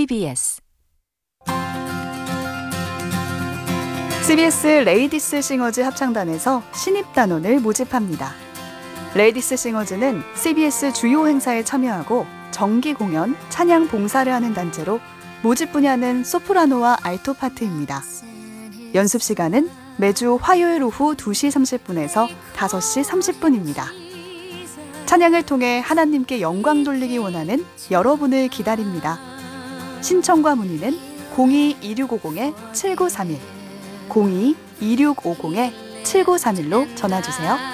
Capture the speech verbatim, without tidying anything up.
씨비에스 씨비에스 레이디스 싱어즈 합창단에서 신입단원을 모집합니다. 레이디스 싱어즈는 씨비에스 주요 행사에 참여하고 정기 공연, 찬양 봉사를 하는 단체로 모집 분야는 소프라노와 알토 파트입니다. 연습 시간은 매주 화요일 오후 두 시 삼십 분에서 다섯 시 삼십 분입니다. 찬양을 통해 하나님께 영광 돌리기 원하는 여러분을 기다립니다. 신청과 문의는 공이 이육오공 칠구삼일, 공이 이육오공 칠구삼일로 전화주세요.